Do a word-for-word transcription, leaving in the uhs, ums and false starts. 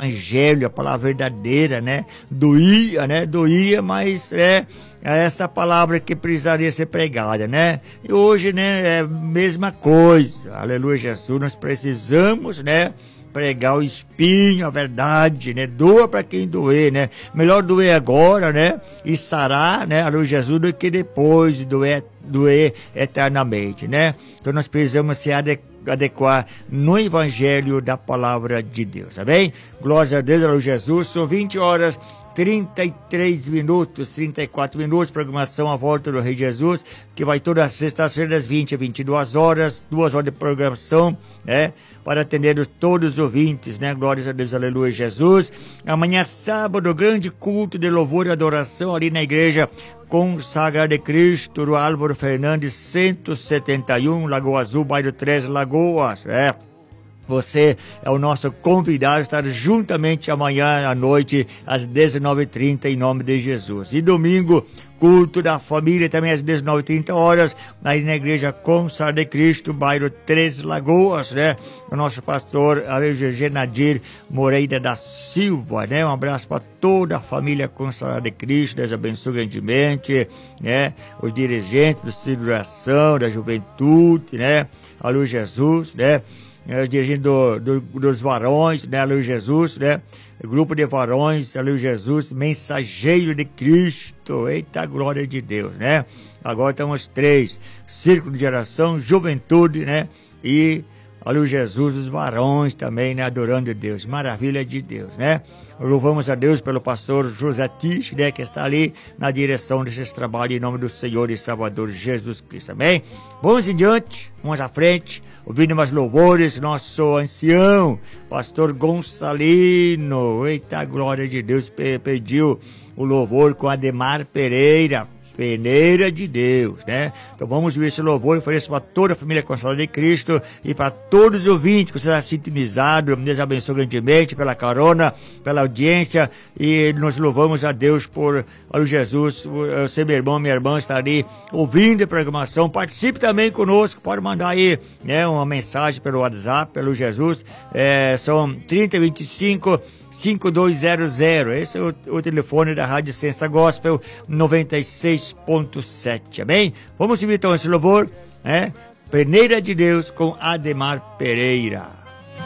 evangelho, a palavra verdadeira, né? Doía, né? Doía, mas é, é essa palavra que precisaria ser pregada, né? E hoje, né, é a mesma coisa. Aleluia, Jesus, nós precisamos, né, pregar o espinho, a verdade, né? Doa para quem doer, né? Melhor doer agora, né? E sarar, né? Aleluia, Jesus, do que depois de doer, doer eternamente, né? Então nós precisamos se adequar no evangelho da palavra de Deus, amém? Glória a Deus, aleluia, Jesus. São vinte horas trinta e três minutos, trinta e quatro minutos, programação A Volta do Rei Jesus, que vai todas as sextas-feiras, das vinte a vinte e duas horas, duas horas de programação, né, para atender todos os ouvintes, né, glórias a Deus, aleluia, Jesus. Amanhã, sábado, grande culto de louvor e adoração ali na igreja Consagrada de Cristo, do Álvaro Fernandes, cento e setenta e um, Lagoa Azul, bairro Três Lagoas, é. Você é o nosso convidado a estar juntamente amanhã à noite, às dezenove e trinta, em nome de Jesus. E domingo, culto da família, também às dezenove e trinta horas, aí na igreja Consagrada de Cristo, bairro Três Lagoas, né? O nosso pastor, Aleluia, Nadir Moreira da Silva, né? Um abraço para toda a família Consagrada de Cristo, Deus abençoe grandemente, né? Os dirigentes do Círculo de Oração, da Juventude, né? Aleluia, Jesus, né? É, dirigindo do, do, dos varões, né, aleluia, Jesus, né, grupo de varões, aleluia, Jesus, mensageiro de Cristo, eita glória de Deus, né, agora estamos três, círculo de oração, juventude, né, e, aleluia, Jesus, os varões também, né, adorando a Deus, maravilha de Deus, né. Louvamos a Deus pelo pastor José Tich, né, que está ali na direção desses trabalhos em nome do Senhor e Salvador Jesus Cristo, amém? Vamos em diante, vamos à frente, ouvindo mais louvores, nosso ancião, pastor Gonçalino, eita glória de Deus, pediu o louvor com Ademar Pereira, peneira de Deus, né? Então vamos ver esse louvor, ofereço para toda a família Consagrada de Cristo e para todos os ouvintes que você está sintonizado. Deus abençoe grandemente pela carona, pela audiência, e nós louvamos a Deus por, olha Jesus, você, meu irmão, minha irmã, está ali ouvindo a programação. Participe também conosco, pode mandar aí, né, uma mensagem pelo WhatsApp, pelo Jesus, é, são trinta, vinte e cinco, cinco dois zero zero, esse é o, o telefone da Rádio Sensa Gospel noventa e seis ponto sete, amém? Vamos ouvir então esse louvor, né? Peneira de Deus com Ademar Pereira.